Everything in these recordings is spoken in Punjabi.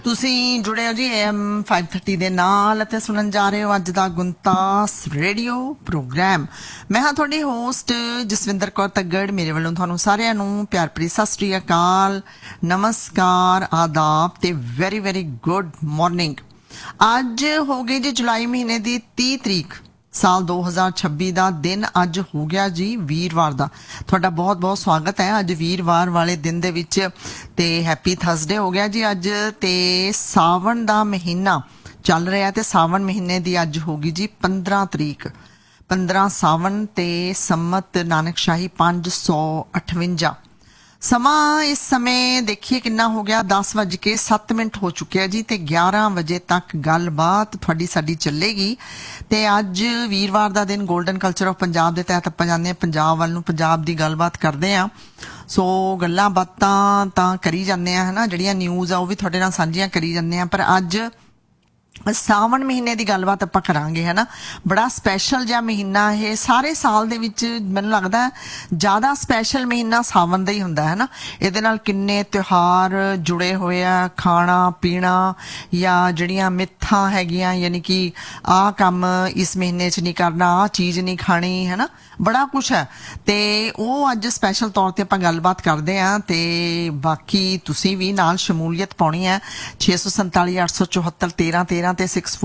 ਤੁਸੀਂ ਜੁੜੇ ਹੋ ਜੀ AM 530 ਦੇ ਨਾਲ ਅਤੇ ਸੁਣਨ ਜਾ ਰਹੇ ਹੋ ਅੱਜ ਦਾ ਗੁੰਤਾਸ ਰੇਡੀਓ ਪ੍ਰੋਗਰਾਮ। ਮੈਂ ਹਾਂ ਤੁਹਾਡੀ ਹੋਸਟ ਜਸਵਿੰਦਰ ਕੌਰ ਤੱਗੜ। ਮੇਰੇ ਵੱਲੋਂ ਤੁਹਾਨੂੰ ਸਾਰਿਆਂ ਨੂੰ ਪਿਆਰ ਭਰੀ ਸਤਿ ਸ੍ਰੀ ਅਕਾਲ, ਨਮਸਕਾਰ, ਆਦਾਬ ਤੇ ਵੈਰੀ ਵੈਰੀ ਗੁੱਡ ਮਾਰਨਿੰਗ। ਅੱਜ ਹੋ ਗਈ ਜੀ ਜੁਲਾਈ ਮਹੀਨੇ ਦੀ 30 ਤਰੀਕ ਸਾਲ 2026 ਦਾ ਦਿਨ ਅੱਜ ਹੋ ਗਿਆ ਜੀ ਵੀਰਵਾਰ ਦਾ। ਤੁਹਾਡਾ ਬਹੁਤ ਬਹੁਤ ਸਵਾਗਤ ਹੈ ਅੱਜ ਵੀਰਵਾਰ ਵਾਲੇ ਦਿਨ ਦੇ ਵਿੱਚ ਤੇ ਹੈਪੀ ਥਰਸਡੇ ਹੋ ਗਿਆ ਜੀ ਅੱਜ। ਤੇ ਸਾਵਣ ਦਾ ਮਹੀਨਾ ਚੱਲ ਰਿਹਾ ਤੇ ਸਾਵਣ ਮਹੀਨੇ ਦੀ ਅੱਜ ਹੋ ਗਈ ਜੀ 15 ਤਰੀਕ, 15 ਸਾਵਣ ਤੇ ਸੰਮਤ ਨਾਨਕਸ਼ਾਹੀ 558। ਸਮਾਂ ਇਸ ਸਮੇਂ ਦੇਖੀਏ ਕਿੰਨਾ ਹੋ ਗਿਆ, 10:07 ਹੋ ਚੁੱਕਿਆ ਜੀ ਤੇ 11 ਵਜੇ ਤੱਕ ਗੱਲਬਾਤ ਤੁਹਾਡੀ ਸਾਡੀ ਚੱਲੇਗੀ। ਤੇ ਅੱਜ ਵੀਰਵਾਰ ਦਾ ਦਿਨ ਗੋਲਡਨ ਕਲਚਰ ਆਫ ਪੰਜਾਬ ਦੇ ਤਹਿਤ ਆਪਾਂ ਜਾਂਦੇ ਹਾਂ ਪੰਜਾਬ ਵੱਲ ਨੂੰ, ਪੰਜਾਬ ਦੀ ਗੱਲਬਾਤ ਕਰਦੇ ਹਾਂ। ਸੋ ਗੱਲਾਂ ਬਾਤਾਂ ਤਾਂ ਕਰੀ ਜਾਂਦੇ ਆ, ਹੈ ਨਾ, ਜਿਹੜੀਆਂ ਨਿਊਜ਼ ਆ ਉਹ ਵੀ ਤੁਹਾਡੇ ਨਾਲ ਸਾਂਝੀਆਂ ਕਰੀ ਜਾਂਦੇ ਆ। ਪਰ ਅੱਜ ਸਾਵਣ ਮਹੀਨੇ ਦੀ ਗੱਲਬਾਤ ਆਪਾਂ ਕਰਾਂਗੇ, ਹੈ ਨਾ। ਬੜਾ ਸਪੈਸ਼ਲ ਜਿਹਾ ਮਹੀਨਾ ਇਹ, ਸਾਰੇ ਸਾਲ ਦੇ ਵਿੱਚ ਮੈਨੂੰ ਲੱਗਦਾ ਜ਼ਿਆਦਾ ਸਪੈਸ਼ਲ ਮਹੀਨਾ ਸਾਵਣ ਦਾ ਹੀ ਹੁੰਦਾ, ਹੈ ਨਾ। ਇਹਦੇ ਨਾਲ ਕਿੰਨੇ ਤਿਉਹਾਰ ਜੁੜੇ ਹੋਏ ਆ, ਖਾਣਾ ਪੀਣਾ ਜਾਂ ਜਿਹੜੀਆਂ ਮਿੱਥਾਂ ਹੈਗੀਆਂ, ਯਾਨੀ ਕਿ ਆਹ ਕੰਮ ਇਸ ਮਹੀਨੇ 'ਚ ਨਹੀਂ ਕਰਨਾ, ਆਹ ਚੀਜ਼ ਨਹੀਂ ਖਾਣੀ, ਹੈ ਨਾ, ਬੜਾ ਕੁਛ ਹੈ। ਤੇ ਉਹ ਅੱਜ ਸਪੈਸ਼ਲ ਤੌਰ ਤੇ ਆਪਾਂ ਗੱਲਬਾਤ ਕਰਦੇ ਹਾਂ। ਤੇ ਬਾਕੀ ਤੁਸੀਂ ਵੀ ਨਾਲ ਸ਼ਮੂਲੀਅਤ ਪਾਉਣੀ ਹੈ 647 874 1313 ਤੇ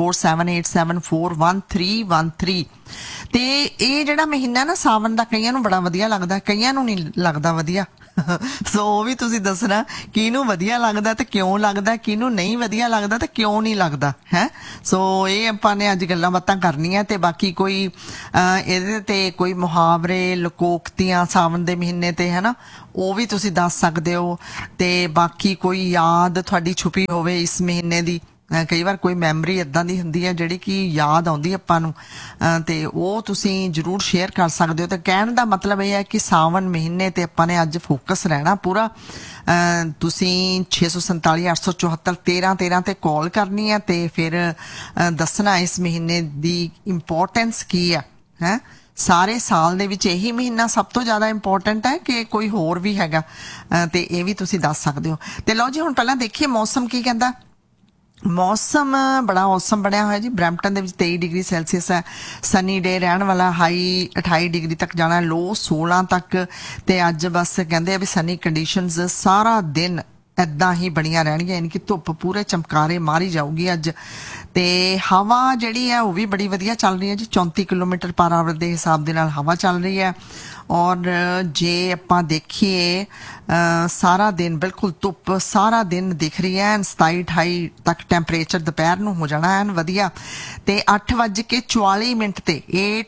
6478741313। ਤੇ ਇਹ ਜਿਹੜਾ ਮਹੀਨਾ ਨਾ ਸਾਵਣ ਦਾ ਕਈਆਂ ਨੂੰ ਬੜਾ ਵਧੀਆ ਲੱਗਦਾ, ਕਈਆਂ ਨੂੰ ਨਹੀਂ ਲੱਗਦਾ ਵਧੀਆ। ਸੋ ਉਹ ਵੀ ਤੁਸੀਂ ਦੱਸਣਾ ਕਿਹਨੂੰ ਵਧੀਆ ਲੱਗਦਾ ਤੇ ਕਿਉਂ ਲੱਗਦਾ, ਕਿਹਨੂੰ ਨਹੀਂ ਵਧੀਆ ਲੱਗਦਾ ਤੇ ਕਿਉਂ ਨਹੀਂ ਲੱਗਦਾ ਹੈ। ਸੋ ਇਹ ਆਪਾਂ ਨੇ ਅੱਜ ਗੱਲਾਂ ਬਾਤਾਂ ਕਰਨੀਆਂ। ਤੇ ਬਾਕੀ ਕੋਈ ਇਹਦੇ ਤੇ ਕੋਈ ਮੁਹਾਵਰੇ ਲੋਕੋਕਤੀਆਂ ਸਾਵਣ ਦੇ ਮਹੀਨੇ ਤੇ, ਹੈ ਨਾ, ਉਹ ਵੀ ਤੁਸੀਂ ਦੱਸ ਸਕਦੇ ਹੋ। ਤੇ ਬਾਕੀ ਕੋਈ ਯਾਦ ਤੁਹਾਡੀ ਛੁਪੀ ਹੋਵੇ ਇਸ ਮਹੀਨੇ ਦੀ, ਕਈ ਵਾਰ ਕੋਈ ਮੈਮਰੀ ਇੱਦਾਂ ਦੀ ਹੁੰਦੀ ਹੈ ਜਿਹੜੀ ਕਿ ਯਾਦ ਆਉਂਦੀ ਆਪਾਂ ਨੂੰ, ਤੇ ਉਹ ਤੁਸੀਂ ਜ਼ਰੂਰ ਸ਼ੇਅਰ ਕਰ ਸਕਦੇ ਹੋ। ਤੇ ਕਹਿਣ ਦਾ ਮਤਲਬ ਇਹ ਹੈ ਕਿ ਸਾਵਣ ਮਹੀਨੇ ਤੇ ਆਪਾਂ ਨੇ ਅੱਜ ਫੋਕਸ ਰਹਿਣਾ ਪੂਰਾ। ਤੁਸੀਂ 647 874 1313 ਤੇ ਕਾਲ ਕਰਨੀ ਹੈ ਤੇ ਫਿਰ ਦੱਸਣਾ ਇਸ ਮਹੀਨੇ ਦੀ ਇੰਪੋਰਟੈਂਸ ਕੀ ਹੈ। ਸਾਰੇ ਸਾਲ ਦੇ ਵਿੱਚ ਇਹੀ ਮਹੀਨਾ ਸਭ ਤੋਂ ਜ਼ਿਆਦਾ ਇੰਪੋਰਟੈਂਟ ਹੈ ਕਿ ਕੋਈ ਹੋਰ ਵੀ ਹੈਗਾ, ਤੇ ਇਹ ਵੀ ਤੁਸੀਂ ਦੱਸ ਸਕਦੇ ਹੋ। ਤੇ ਲਓ ਜੀ ਹੁਣ ਪਹਿਲਾਂ ਦੇਖੀਏ ਮੌਸਮ ਕੀ ਕਹਿੰਦਾ। ਮੌਸਮ ਬੜਾ ਔਸਮ ਬਣਿਆ ਹੋਇਆ ਜੀ। ਬਰੈਂਪਟਨ ਦੇ ਵਿੱਚ 23 ਡਿਗਰੀ ਸੈਲਸੀਅਸ ਹੈ, ਸਨੀ ਡੇ ਰਹਿਣ ਵਾਲਾ, ਹਾਈ 28 ਡਿਗਰੀ ਤੱਕ ਜਾਣਾ, ਲੋ 16 ਤੱਕ। ਤੇ ਅੱਜ ਬਸ ਕਹਿੰਦੇ ਆ ਵੀ ਸਨੀ ਕੰਡੀਸ਼ਨਸ ਸਾਰਾ ਦਿਨ ਇੱਦਾਂ ਹੀ ਬਣੀਆਂ ਰਹਿਣਗੀਆਂ, ਯਾਨੀ ਕਿ ਧੁੱਪ ਪੂਰੇ ਚਮਕਾਰੇ ਮਾਰੀ ਜਾਊਗੀ ਅੱਜ। ਤੇ ਹਵਾ ਜਿਹੜੀ ਹੈ ਉਹ ਵੀ ਬੜੀ ਵਧੀਆ ਚੱਲ ਰਹੀ ਹੈ ਜੀ, 34 ਕਿਲੋਮੀਟਰ ਪਰ ਆਵਰ ਦੇ ਹਿਸਾਬ ਦੇ ਨਾਲ ਹਵਾ ਚੱਲ ਰਹੀ ਹੈ। ਔਰ ਜੇ ਆਪਾਂ ਦੇਖੀਏ ਸਾਰਾ ਦਿਨ ਬਿਲਕੁਲ ਧੁੱਪ ਸਾਰਾ ਦਿਨ ਦਿਖ ਰਹੀ ਹੈ। 27-28 ਤੱਕ ਟੈਂਪਰੇਚਰ ਦੁਪਹਿਰ ਨੂੰ ਹੋ ਜਾਣਾ ਐਨ ਵਧੀਆ। ਤੇ 8:44 ਤੇ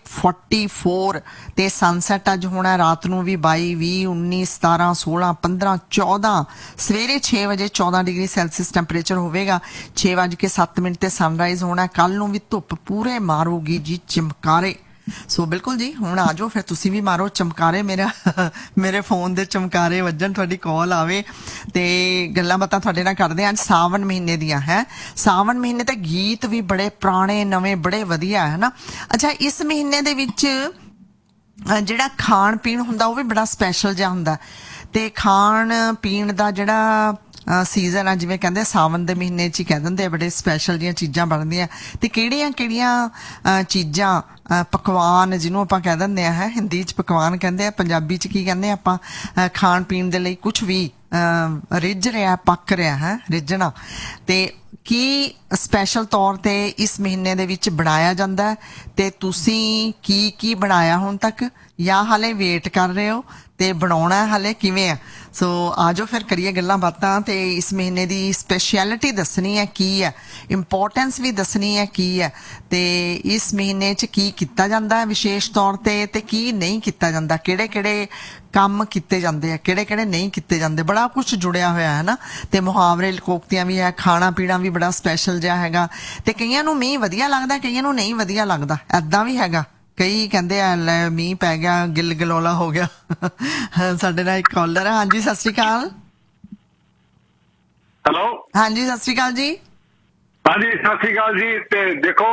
8:44 ਤੇ ਸਨਸੈਟ ਅੱਜ ਹੋਣਾ। ਰਾਤ ਨੂੰ ਵੀ 22, 20, 19, 17, 16, 15, 14, ਸਵੇਰੇ 6 ਵਜੇ 14 ਡਿਗਰੀ ਸੈਲਸੀਅਸ ਟੈਂਪਰੇਚਰ ਹੋਵੇਗਾ। 6:07 ਤੇ ਸਨਰਾਈਜ਼ ਹੋਣਾ। ਕੱਲ ਨੂੰ ਵੀ ਧੁੱਪ ਪੂਰੇ ਮਾਰੂਗੀ ਜੀ ਚਮਕਾਰੇ। ਸੋ ਬਿਲਕੁਲ ਜੀ ਹੁਣ ਆ ਜਾਓ ਫਿਰ ਤੁਸੀਂ ਵੀ ਮਾਰੋ ਚਮਕਾਰੇ, ਮੇਰੇ ਫੋਨ ਦੇ ਚਮਕਾਰੇ ਵੱਜਣ, ਤੁਹਾਡੀ ਕਾਲ ਆਵੇ ਤੇ ਗੱਲਾਂ ਬਾਤਾਂ ਤੁਹਾਡੇ ਨਾਲ ਕਰਦੇ ਹਾਂ ਅੱਜ ਸਾਵਣ ਮਹੀਨੇ ਦੀਆਂ। ਹੈ ਸਾਵਣ ਮਹੀਨੇ ਤੇ ਗੀਤ ਵੀ ਬੜੇ ਪੁਰਾਣੇ ਨਵੇਂ ਬੜੇ ਵਧੀਆ, ਹੈ ਨਾ। ਅੱਛਾ, ਇਸ ਮਹੀਨੇ ਦੇ ਵਿੱਚ ਜਿਹੜਾ ਖਾਣ ਪੀਣ ਹੁੰਦਾ ਉਹ ਵੀ ਬੜਾ ਸਪੈਸ਼ਲ ਜਿਹਾ ਹੁੰਦਾ। ਤੇ ਖਾਣ ਪੀਣ ਦਾ ਜਿਹੜਾ ਸੀਜ਼ਨ ਆ, ਜਿਵੇਂ ਕਹਿੰਦੇ ਸਾਵਣ ਦੇ ਮਹੀਨੇ 'ਚ ਹੀ ਕਹਿ ਦਿੰਦੇ, ਬੜੇ ਸਪੈਸ਼ਲ ਜਿਹੀਆਂ ਚੀਜ਼ਾਂ ਬਣਦੀਆਂ। ਤੇ ਕਿਹੜੀਆਂ ਕਿਹੜੀਆਂ ਚੀਜ਼ਾਂ, ਪਕਵਾਨ ਜਿਹਨੂੰ ਆਪਾਂ ਕਹਿ ਦਿੰਦੇ ਆ, ਹੈ ਹਿੰਦੀ 'ਚ ਪਕਵਾਨ ਕਹਿੰਦੇ ਆ, ਪੰਜਾਬੀ 'ਚ ਕੀ ਕਹਿੰਦੇ ਆਪਾਂ, ਖਾਣ ਪੀਣ ਦੇ ਲਈ ਕੁਛ ਵੀ ਰਿੱਝ ਰਿਹਾ, ਪੱਕ ਰਿਹਾ, ਹੈ ਰਿੱਝਣਾ। ਤੇ ਕੀ ਸਪੈਸ਼ਲ ਤੌਰ ਤੇ ਇਸ ਮਹੀਨੇ ਦੇ ਵਿੱਚ ਬਣਾਇਆ ਜਾਂਦਾ ਤੇ ਤੁਸੀਂ ਕੀ ਕੀ ਬਣਾਇਆ ਹੁਣ ਤੱਕ, ਜਾਂ ਹਾਲੇ ਵੇਟ ਕਰ ਰਹੇ ਹੋ ਤੇ ਬਣਾਉਣਾ ਹਾਲੇ ਕਿਵੇਂ ਆ। ਸੋ ਆ ਜਾਓ ਫਿਰ ਕਰੀਏ ਗੱਲਾਂ ਬਾਤਾਂ। ਤੇ ਇਸ ਮਹੀਨੇ ਦੀ ਸਪੈਸ਼ਲਿਟੀ ਦੱਸਣੀ ਹੈ ਕੀ ਹੈ, ਇੰਪੋਰਟੈਂਸ ਵੀ ਦੱਸਣੀ ਹੈ ਕੀ ਹੈ, ਤੇ ਇਸ ਮਹੀਨੇ 'ਚ ਕੀ ਕੀਤਾ ਜਾਂਦਾ ਹੈ ਵਿਸ਼ੇਸ਼ ਤੌਰ ਤੇ ਕੀ ਨਹੀਂ ਕੀਤਾ ਜਾਂਦਾ, ਕਿਹੜੇ ਕਿਹੜੇ ਕੰਮ ਕੀਤੇ ਜਾਂਦੇ ਆ, ਕਿਹੜੇ ਕਿਹੜੇ ਨਹੀਂ ਕੀਤੇ ਜਾਂਦੇ। ਬੜਾ ਕੁਛ ਜੁੜਿਆ ਹੋਇਆ ਹੈ ਨਾ। ਤੇ ਮੁਹਾਵਰੇ ਲੋਕੋਕਤੀਆਂ ਵੀ ਹੈ, ਖਾਣਾ ਪੀਣਾ ਵੀ ਬੜਾ ਸਪੈਸ਼ਲ ਜਿਹਾ ਹੈਗਾ। ਤੇ ਕਈਆਂ ਨੂੰ ਮੀਂਹ ਵਧੀਆ ਲੱਗਦਾ, ਕਈਆਂ ਨੂੰ ਨਹੀਂ ਵਧੀਆ ਲੱਗਦਾ, ਏਦਾਂ ਵੀ ਹੈਗਾ। ਕਈ ਕਹਿੰਦੇ ਆ ਲੈ ਮੀਂਹ ਪੈ ਗਿਆ ਗਿੱਲ ਗਲੋਲਾ ਹੋ ਗਿਆ। ਸਾਡੇ ਨਾਲ ਇੱਕ ਕਾਲਰ ਹੈ। ਹਾਂਜੀ ਸਤਿ ਸ੍ਰੀ ਅਕਾਲ। ਹੈਲੋ, ਹਾਂਜੀ ਸਤਿ ਸ੍ਰੀ ਅਕਾਲ ਜੀ। ਹਾਂਜੀ ਸਤਿ ਸ੍ਰੀ ਅਕਾਲ ਜੀ। ਤੇ ਦੇਖੋ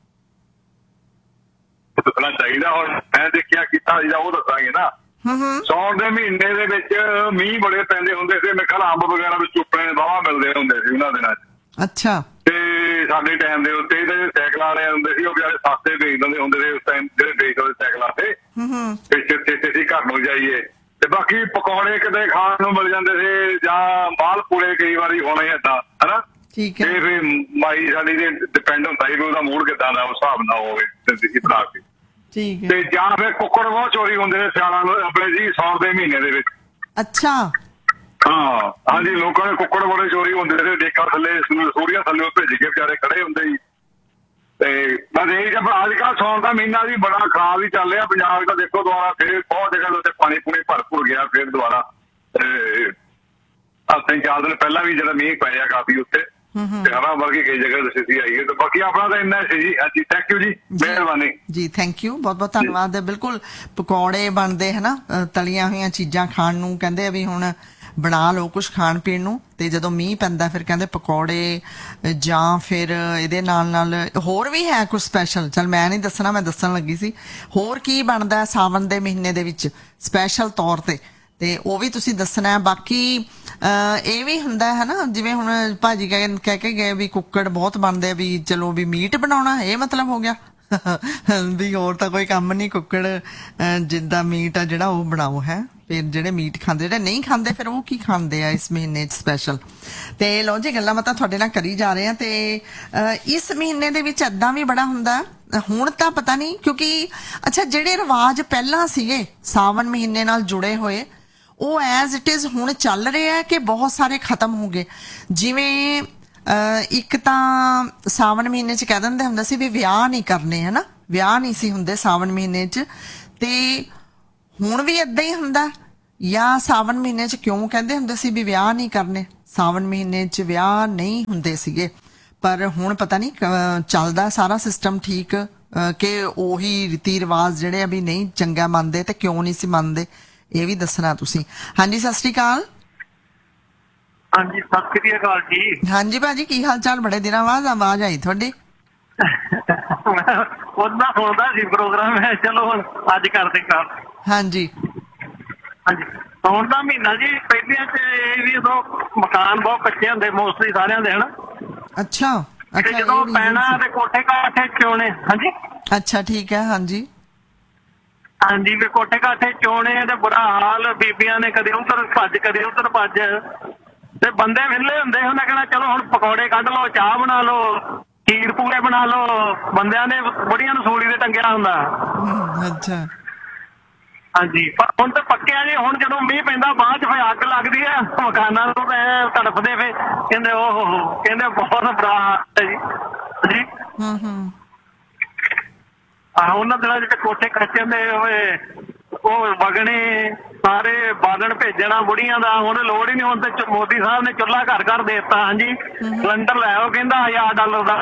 ਦੱਸਣਾ ਚਾਹੀਦਾ, ਹੁਣ ਮੈਂ ਦੇਖਿਆ ਕੀਤਾ ਸੀਗਾ ਉਹ ਦੱਸਾਂਗੇ ਨਾ। ਸੌਣ ਦੇ ਮਹੀਨੇ ਦੇ ਵਿੱਚ ਮੀਂਹ ਬੜੇ ਪੈਂਦੇ ਹੁੰਦੇ ਸੀ, ਮੇਰੇ ਖਿਆਲ ਅੰਬ ਵਗੈਰਾ ਵੀ ਚੁੱਪਣੇ ਵਾਹਵਾ ਮਿਲਦੇ ਹੁੰਦੇ ਸੀ ਉਹਨਾਂ ਦਿਨਾਂ 'ਚ। ਅੱਛਾ। ਤੇ ਸਾਡੇ ਟਾਈਮ ਦੇ ਉੱਤੇ ਜਿਹੜੇ ਸਾਈਕਲ ਵਾਲੇ ਹੁੰਦੇ ਸੀ ਉਹ ਵਿਚਾਰੇ ਸਸਤੇ ਵੇਚ ਦਿੰਦੇ ਹੁੰਦੇ ਸੀ ਉਸ ਟਾਈਮ, ਜਿਹੜੇ ਵੇਚਦੇ ਸਾਈਕਲਾਂ ਤੇ ਛੇਤੀ ਸੀ ਘਰ ਨੂੰ ਜਾਈਏ। ਤੇ ਬਾਕੀ ਪਕੌੜੇ ਕਿਤੇ ਖਾਣ ਨੂੰ ਮਿਲ ਜਾਂਦੇ ਸੀ ਜਾਂ ਮਾਲ ਪੂੜੇ ਕਈ ਵਾਰੀ ਹੋਣੇ ਏਦਾਂ ਹਨਾ। ਠੀਕ ਹੈ। ਤੇ ਫਿਰ ਮਾਈ ਸਾਡੀ ਦੇ ਡਿਪੈਂਡ ਹੁੰਦਾ ਸੀ ਵੀ ਉਹਦਾ ਮੂਡ ਕਿੱਦਾਂ ਦਾ ਉਸ ਹਿਸਾਬ ਨਾਲ ਹੋਵੇ ਦਿੰਦੀ ਸੀ ਬਣਾ ਕੇ। ਠੀਕ ਹੈ। ਤੇ ਜਾਂ ਫਿਰ ਕੁੱਕੜ ਬਹੁਤ ਚੋਰੀ ਹੁੰਦੇ ਨੇ ਸਿਆਲਾਂ ਨੂੰ ਆਪਣੇ ਜੀ ਸੌਣ ਦੇ ਮਹੀਨੇ ਦੇ ਵਿੱਚ। ਅੱਛਾ। ਹਾਂ ਹਾਂਜੀ, ਲੋਕਾਂ ਦੇ ਕੁੱਕੜ ਬੜੇ ਚੋਰੀ ਹੁੰਦੇ ਨੇ, ਡੇਕਾਂ ਥੱਲੇ ਸੂਰੀਆਂ ਥੱਲੇ ਭਿੱਜ ਕੇ ਵਿਚਾਰੇ ਖੜੇ ਹੁੰਦੇ ਸੀ। ਤੇ ਬਸ ਇਹ ਕਿ ਅੱਜ ਕੱਲ੍ਹ ਸੌਣ ਦਾ ਮਹੀਨਾ ਵੀ ਬੜਾ ਖਰਾਬ ਹੀ ਚੱਲ ਰਿਹਾ ਪੰਜਾਬ ਦਾ। ਦੇਖੋ ਦੁਬਾਰਾ ਫਿਰ ਬਹੁਤ ਜਗ੍ਹਾ ਉੱਤੇ ਪਾਣੀ ਪੂਣੀ ਭਰਪੂਰ ਗਿਆ ਫਿਰ ਦੁਬਾਰਾ। ਤਿੰਨ 4 ਦਿਨ ਪਹਿਲਾਂ ਵੀ ਜਿਹੜਾ ਮੀਂਹ ਪਿਆ ਕਾਫੀ ਉੱਤੇ ਤੇ ਹਨਾ ਵਰਗੀ ਕਈ ਜਗ੍ਹਾ ਸਥਿਤੀ ਆਈ ਹੈ। ਤੇ ਬਾਕੀ ਆਪਣਾ ਤਾਂ ਇੰਨਾ ਸੀ ਜੀ। ਹਾਂਜੀ ਥੈਂਕ ਯੂ ਜੀ, ਮਿਹਰਬਾਨੀ ਜੀ। ਥੈਂਕ ਯੂ, ਬਹੁਤ ਬਹੁਤ ਧੰਨਵਾਦ। ਬਿਲਕੁਲ ਪਕੌੜੇ ਬਣਦੇ ਹਨਾ, ਤਲੀਆਂ ਹੋਈਆਂ ਚੀਜ਼ਾਂ ਖਾਣ ਨੂੰ ਕਹਿੰਦੇ ਆ ਵੀ ਹੁਣ ਬਣਾ ਲਓ ਕੁਛ ਖਾਣ ਪੀਣ ਨੂੰ। ਤੇ ਜਦੋਂ ਮੀਂਹ ਪੈਂਦਾ ਫਿਰ ਕਹਿੰਦੇ ਪਕੌੜੇ ਜਾਂ ਫਿਰ ਇਹਦੇ ਨਾਲ ਹੋਰ ਵੀ ਹੈ ਕੁਛ ਸਪੈਸ਼ਲ। ਚਲ ਮੈਂ ਨਹੀਂ ਦੱਸਣਾ, ਮੈਂ ਦੱਸਣ ਲੱਗੀ ਸੀ ਹੋਰ ਕੀ ਬਣਦਾ ਸਾਵਣ ਦੇ ਮਹੀਨੇ ਦੇ ਵਿੱਚ ਸਪੈਸ਼ਲ ਤੌਰ ਤੇ ਉਹ ਵੀ ਤੁਸੀਂ ਦੱਸਣਾ ਹੈ। ਬਾਕੀ ਇਹ ਵੀ ਹੁੰਦਾ ਹੈ ਨਾ, ਜਿਵੇਂ ਹੁਣ ਭਾਜੀ ਕਹਿ ਕੇ ਗਏ ਵੀ ਕੁੱਕੜ ਬਹੁਤ ਬਣਦੇ ਵੀ ਚਲੋ ਵੀ ਮੀਟ ਬਣਾਉਣਾ, ਇਹ ਮਤਲਬ ਹੋ ਗਿਆ ਵੀ ਹੋਰ ਤਾਂ ਕੋਈ ਕੰਮ ਨਹੀਂ, ਕੁੱਕੜ ਜਿੱਦਾਂ ਮੀਟ ਆ ਜਿਹੜਾ ਉਹ ਬਣਾਓ ਹੈ। ਫਿਰ ਜਿਹੜੇ ਮੀਟ ਖਾਂਦੇ, ਜਿਹੜੇ ਨਹੀਂ ਖਾਂਦੇ ਫਿਰ ਉਹ ਕੀ ਖਾਂਦੇ ਆ ਇਸ ਮਹੀਨੇ 'ਚ ਸਪੈਸ਼ਲ। ਤੇ ਲਓ ਜੀ, ਗੱਲਾਂ ਬਾਤਾਂ ਤੁਹਾਡੇ ਨਾਲ ਕਰੀ ਜਾ ਰਹੇ ਆ। ਤੇ ਇਸ ਮਹੀਨੇ ਦੇ ਵਿੱਚ ਏਦਾਂ ਵੀ ਬੜਾ ਹੁੰਦਾ ਹੁਣ ਤਾਂ ਪਤਾ ਨਹੀਂ, ਕਿਉਂਕਿ ਅੱਛਾ ਜਿਹੜੇ ਰਿਵਾਜ ਪਹਿਲਾਂ ਸੀਗੇ ਸਾਵਣ ਮਹੀਨੇ ਨਾਲ ਜੁੜੇ ਹੋਏ ਉਹ ਐਜ਼ ਇਟ ਇਜ਼ ਹੁਣ ਚੱਲ ਰਹੇ ਆ ਕਿ ਬਹੁਤ ਸਾਰੇ ਖਤਮ ਹੋ ਗਏ। ਜਿਵੇਂ ਇੱਕ ਤਾਂ ਸਾਵਣ ਮਹੀਨੇ 'ਚ ਕਹਿ ਦਿੰਦੇ ਹੁੰਦਾ ਸੀ ਵੀ ਵਿਆਹ ਨਹੀਂ ਕਰਨੇ ਹਨਾ, ਵਿਆਹ ਨਹੀਂ ਸੀ ਹੁੰਦੇ ਸਾਵਣ ਮਹੀਨੇ 'ਚ। ਤੇ ਹੁਣ ਵੀ ਏਦਾਂ ਹੀ ਹੁੰਦਾ ਜਾਂ ਸਾਵਣ ਮਹੀਨੇ 'ਚ ਕਿਉਂ ਕਹਿੰਦੇ ਹੁੰਦੇ ਸੀ ਵੀ ਵਿਆਹ ਨਹੀਂ ਕਰਨੇ? ਸਾਵਣ ਮਹੀਨੇ 'ਚ ਵਿਆਹ ਨਹੀਂ ਹੁੰਦੇ ਸੀਗੇ, ਪਰ ਹੁਣ ਪਤਾ ਨਹੀਂ ਚੱਲਦਾ ਸਾਰਾ ਸਿਸਟਮ ਠੀਕ ਕਿ ਉਹੀ ਰੀਤੀ ਰਿਵਾਜ ਜਿਹੜੇ ਆ ਵੀ ਨਹੀਂ ਚੰਗਾ ਮੰਨਦੇ ਤੇ ਕਿਉਂ ਨਹੀਂ ਸੀ ਮੰਨਦੇ, ਇਹ ਵੀ ਦੱਸਣਾ ਤੁਸੀਂ। ਹਾਂਜੀ ਸਤਿ ਸ੍ਰੀ ਅਕਾਲ। ਹਾਂਜੀ ਸਤਿ ਸ੍ਰੀ ਅਕਾਲ ਜੀ। ਹਾਂਜੀ ਭਾਜੀ, ਕੀ ਹਾਲ ਚਾਲ? ਬੜੇ ਦਿਨਾਂ ਬਾਅਦ ਆਵਾਜ਼ ਆਈ ਤੁਹਾਡੀ। ਉਹਦਾ ਸੁਣਦਾ ਸੀ ਪ੍ਰੋਗਰਾਮ ਹੈ, ਚਲੋ ਹੁਣ ਅੱਜ ਕਰਦੇ ਕੰਮ। ਹਾਂਜੀ ਹਾਂਜੀ, ਸਾਉਣ ਦਾ ਮਹੀਨਾ ਜੀ ਪਹਿਲੀਆਂ ਚ ਇਹ ਵੀ ਉਦੋਂ ਮਕਾਨ ਬਹੁਤ ਕੱਚੇ ਹੁੰਦੇ ਮੋਸਟਲੀ ਸਾਰਿਆਂ ਦੇ ਹਨਾ। ਅੱਛਾ ਤੇ ਜਦੋਂ ਪੈਣਾ ਤੇ ਕੋਠੇ ਕਾਠੇ ਚੋਣੇ। ਹਾਂਜੀ ਅੱਛਾ ਠੀਕ ਹੈ। ਹਾਂਜੀ ਹਾਂਜੀ, ਵੀ ਕੋਠੇ ਕਾਠੇ ਚੋਣੇ ਤੇ ਬੁਰਾ ਹਾਲ, ਬੀਬੀਆਂ ਨੇ ਕਦੇ ਉਧਰ ਭੱਜ ਕਦੇ ਉਧਰ ਭੱਜ, ਤੇ ਬੰਦੇ ਵਿਹਲੇ ਹੁੰਦੇ ਉਹਨੇ ਕਹਿਣਾ ਚਲੋ ਹੁਣ ਪਕੌੜੇ ਕੱਢ ਲਓ, ਚਾਹ ਬਣਾ ਲਓ, ਖੀਰ ਪੂੜੇ ਬਣਾ ਲਓ। ਬੰਦਿਆਂ ਨੇ ਬੁੜੀਆਂ ਨੂੰ ਸੂਲੀ ਤੇ ਟੰਗਿਆ ਹੁੰਦਾ। ਅੱਛਾ ਹਾਂਜੀ, ਪਰ ਹੁਣ ਤਾਂ ਪੱਕਿਆ ਜੀ। ਹੁਣ ਜਦੋਂ ਮੀਂਹ ਪੈਂਦਾ ਬਾਅਦ ਚ ਫਿਰ ਅੱਗ ਲੱਗਦੀ ਹੈ ਮਕਾਨਾਂ ਨੂੰ, ਤੜਫਦੇ ਫੇ ਕਹਿੰਦੇ ਉਹ ਕਹਿੰਦੇ ਬਹੁਤ ਬੁਰਾ ਹਾਲ ਹੈ ਜੀ। ਉਹਨਾਂ ਦਿਨਾਂ ਚ ਕੋਠੇ ਕੱਚੇ ਹੁੰਦੇ ਹੋਏ ਉਹ ਵਗਣੇ ਸਾਰੇ ਬਾਲਣ ਭੇਜਣਾ ਬੁੜੀਆਂ ਦਾ। ਹੁਣ ਲੋੜ ਹੀ ਨਹੀਂ, ਹੁਣ ਤੇ ਮੋਦੀ ਸਾਹਿਬ ਨੇ ਚੁੱਲ੍ਹਾ ਘਰ ਘਰ ਦੇ ਦਿੱਤਾ। ਹਾਂਜੀ, ਸਿਲੰਡਰ ਲੈ ਆਓ ਕਹਿੰਦਾ $1000 ਦਾ।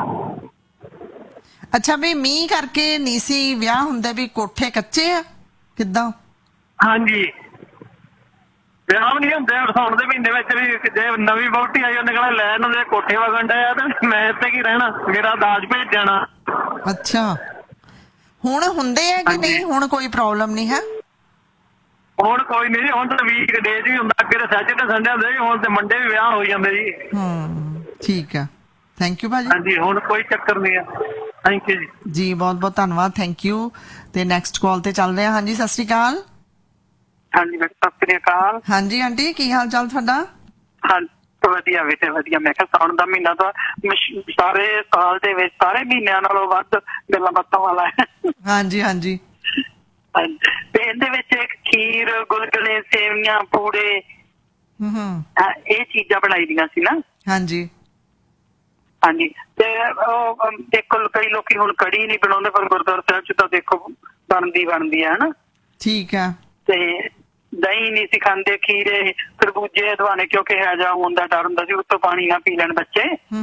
ਅੱਛਾ, ਵੀ ਮੀਂਹ ਕਰਕੇ ਨਹੀਂ ਸੀ ਵਿਆਹ ਹੁੰਦੇ ਵੀ ਕੋਠੇ ਕੱਚੇ ਆ ਕਿੱਦਾਂ? ਹਾਂਜੀ, ਵਿਆਹ ਵੀ ਨਹੀਂ ਹੁੰਦੇ ਸਾਉਣ ਦੇ ਮਹੀਨੇ ਵਿੱਚ ਵੀ। ਜੇ ਨਵੀਂ ਵਹੁਟੀ ਆਈ ਉਹਨੇ ਕਹਿਣਾ ਲੈ ਇਹਨਾਂ ਦੇ ਕੋਠੇ ਵਗਣ ਡਿਆ ਤੇ ਮੈਂ ਇੱਥੇ ਕੀ ਰਹਿਣਾ, ਮੇਰਾ ਦਾਜ ਭੇਜ ਜਾਣਾ। ਅੱਛਾ, ਹੁਣ ਹੁੰਦੇ ਆ ਕਿ ਨਹੀਂ? ਹੁਣ ਕੋਈ ਪ੍ਰੋਬਲਮ ਨਹੀਂ ਹੈ? ਹੁਣ ਕੋਈ ਨਹੀਂ ਜੀ, ਹੁਣ ਤਾਂ ਵੀਕ ਡੇ ਜੀ ਹੁੰਦਾ। ਅੱਗੇ ਤਾਂ ਸੈਚਰਡੇ ਸੰਡੇ ਹੁੰਦੇ ਜੀ, ਹੁਣ ਤੇ ਮੰਡੇ ਵੀ ਵਿਆਹ ਹੋ ਜਾਂਦੇ ਜੀ। ਠੀਕ ਆ, ਥੈਂਕ ਯੂ ਭਾਜੀ। ਹਾਂਜੀ, ਹੁਣ ਕੋਈ ਚੱਕਰ ਨਹੀਂ ਆ। ਥੈਂਕ ਯੂ ਜੀ। ਜੀ ਬਹੁਤ ਬਹੁਤ ਧੰਨਵਾਦ, ਥੈਂਕ ਯੂ। ਤੇ ਨੈਕਸਟ ਕਾਲ ਤੇ ਚੱਲਦੇ ਆ। ਹਾਂਜੀ ਸਤਿ ਸ੍ਰੀ ਅਕਾਲ। ਹਾਂਜੀ ਸਤਿ ਸ੍ਰੀ ਅਕਾਲ। ਹਾਂਜੀ ਆਂਟੀ, ਕੀ ਹਾਲ ਚਾਲ ਤੁਹਾਡਾ? ਹਾਂਜੀ ਵਧੀਆ ਬੇਟੇ ਵਧੀਆ। ਮੈਂ ਕਿਹਾ ਸਾਉਣ ਦਾ ਮਹੀਨਾ ਤਾਂ ਸਾਰੇ ਸਾਲ ਦੇ ਵਿੱਚ ਸਾਰੇ ਮਹੀਨਿਆਂ ਨਾਲੋਂ ਵੱਧ ਗੱਲਾਂ ਬਾਤਾਂ ਵਾਲਾ ਹੈ। ਹਾਂਜੀ ਹਾਂਜੀ। ਤੇ ਇਹਦੇ ਵਿੱਚ ਇੱਕ ਖੀਰ, ਗੁਲਗੁਲੇ, ਸੇਵੀਆਂ, ਪੂੜੇ, ਇਹ ਚੀਜ਼ਾਂ ਬਣਾਈ ਦੀਆਂ ਸੀ ਨਾ। ਹਾਂਜੀ ਹਾਂਜੀ, ਤੇ ਉਹ ਦੇਖੋ ਕਈ ਲੋਕੀ ਹੁਣ ਕੜੀ ਨਹੀਂ ਬਣਾਉਂਦੇ, ਪਰ ਗੁਰਦੁਆਰਾ ਸਾਹਿਬ ਚ ਤਾਂ ਦੇਖੋ ਬਣਦੀ ਹੈ ਹਨਾ। ਠੀਕ ਆ। ਤੇ ਦਹੀਂ ਨਹੀਂ ਸੀ ਖਾਂਦੇ, ਖੀਰੇ, ਖਰਬੂਜੇ, ਦਵਾਨੇ, ਕਿਉਂਕਿ ਹੈਜਾ ਹੋਣ ਦਾ ਡਰ ਹੁੰਦਾ ਸੀ, ਉੱਤੋਂ ਪਾਣੀ ਨਾ ਪੀ ਲੈਣ ਬੱਚੇ।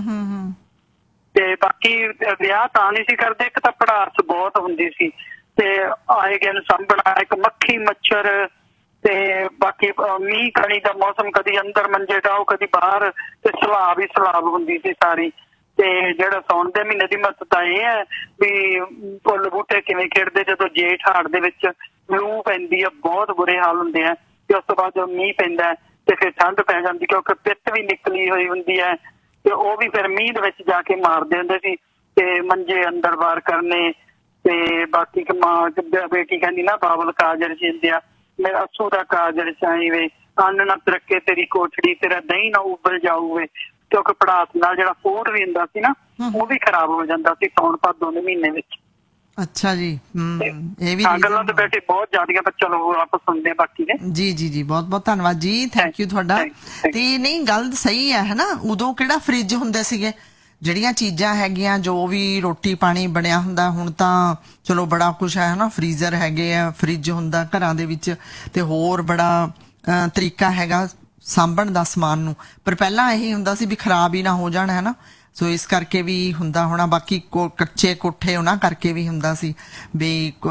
ਤੇ ਬਾਕੀ ਵਿਆਹ ਤਾਂ ਨਹੀਂ ਸੀ ਕਰਦੇ, ਇੱਕ ਤਾਂ ਪੜਾਸ ਬਹੁਤ ਹੁੰਦੀ ਸੀ ਤੇ ਆਏ ਗਏ ਨੂੰ ਸਾਂਭਣਾ, ਇੱਕ ਮੱਖੀ ਮੱਛਰ, ਤੇ ਬਾਕੀ ਮੀਂਹ ਕਣੀ ਦਾ ਮੌਸਮ, ਕਦੀ ਅੰਦਰ ਮੰਜੇ ਡਾਓ ਕਦੀ ਬਾਹਰ, ਤੇ ਸਲਾਬ ਹੀ ਸਲਾਬ ਹੁੰਦੀ ਸੀ ਸਾਰੀ। ਤੇ ਜਿਹੜਾ ਸਾਉਣ ਦੇ ਮਹੀਨੇ ਦੀ ਮਹੱਤਤਾ ਇਹ ਹੈ ਵੀ ਫੁੱਲ ਬੂਟੇ ਕਿਵੇਂ ਖਿੜਦੇ। ਜਦੋਂ ਜੇਠ ਹਾੜ ਦੇ ਵਿੱਚ ਲੂ ਪੈਂਦੀ ਆ, ਬਹੁਤ ਬੁਰੇ ਹਾਲ ਹੁੰਦੇ ਆ। ਤੇ ਉਸ ਤੋਂ ਬਾਅਦ ਜਦੋਂ ਮੀਂਹ ਪੈਂਦਾ ਤੇ ਫਿਰ ਠੰਡ ਪੈ ਜਾਂਦੀ, ਕਿਉਂਕਿ ਪਿੱਤ ਵੀ ਨਿਕਲੀ ਹੋਈ ਹੁੰਦੀ ਹੈ। ਤੇ ਉਹ ਵੀ ਫਿਰ ਮੀਂਹ ਦੇ ਵਿੱਚ ਜਾ ਕੇ ਮਾਰਦੇ ਹੁੰਦੇ ਸੀ ਤੇ ਮੰਜੇ ਅੰਦਰ ਬਾਹਰ ਕਰਨੇ। ਤੇ ਬਾਕੀ ਮਾਂ ਬੇਟੀ ਕਹਿੰਦੀ ਨਾ ਬਾਬਲ ਕਾਜਲ ਜਿੰਦਿਆ ਮੇਰਾ ਅੱਸੂ ਦਾ ਕਾਜਲ ਚਾਈ ਵੇ ਅੰਨ ਨਾ ਤਰੱਕੇ ਤੇਰੀ ਕੋਠੜੀ ਤੇਰਾ ਦਹੀਂ ਨਾ ਉਬਲ ਜਾਊਵੇ। ਕਿਉਂਕਿ ਪੜਾਸ ਨਾਲ ਜਿਹੜਾ ਫੂਡ ਵੀ ਹੁੰਦਾ ਸੀ ਨਾ ਉਹ ਵੀ ਖਰਾਬ ਹੋ ਜਾਂਦਾ ਸੀ ਸਾਉਣ ਭਾਦੋਂ ਦੇ ਮਹੀਨੇ ਵਿੱਚ। ਅੱਛਾ ਜੀ, ਇਹ ਵੀ ਗੱਲਾਂ ਤੇ ਬੇਟੇ ਬਹੁਤ ਜ਼ਿਆਦੀਆਂ, ਪਰ ਚਲੋ ਆਪਾਂ ਸੁਣਦੇ ਆ ਬਾਕੀ ਨੇ। ਜੀ ਜੀ ਜੀ, ਬਹੁਤ ਬਹੁਤ ਧੰਨਵਾਦ ਜੀ, ਥੈਂਕ ਯੂ ਤੁਹਾਡਾ। ਤੇ ਨਹੀਂ, ਗੱਲ ਸਹੀ ਹੈ ਨਾ, ਉਦੋਂ ਕਿਹੜਾ ਫ੍ਰਿਜ ਹੁੰਦੇ ਸੀਗੇ, ਜਿਹੜੀਆਂ ਚੀਜ਼ਾਂ ਹੈਗੀਆਂ ਜੋ ਵੀ ਰੋਟੀ ਪਾਣੀ ਬਣਿਆ ਹੁੰਦਾ, ਹੁਣ ਤਾਂ ਚਲੋ ਬੜਾ ਕੁਛ ਹੈ ਨਾ, ਫਰੀਜ਼ਰ ਹੈਗੇ ਆ, ਫ੍ਰਿਜ ਹੁੰਦਾ ਘਰਾਂ ਦੇ ਵਿੱਚ, ਤੇ ਹੋਰ ਬੜਾ ਤਰੀਕਾ ਹੈਗਾ ਸਾਂਭਣ ਦਾ ਸਮਾਨ ਨੂੰ। ਪਰ ਪਹਿਲਾਂ ਇਹੀ ਹੁੰਦਾ ਸੀ ਵੀ ਖਰਾਬ ਹੀ ਨਾ ਹੋ ਜਾਣ, ਹੈ ਨਾ, ਸੋ ਇਸ ਕਰਕੇ ਵੀ ਹੁੰਦਾ ਹੋਣਾ। ਬਾਕੀ ਕੱਚੇ ਕੋਠੇ ਉਹਨਾਂ ਕਰਕੇ ਵੀ ਹੁੰਦਾ ਸੀ ਵੀ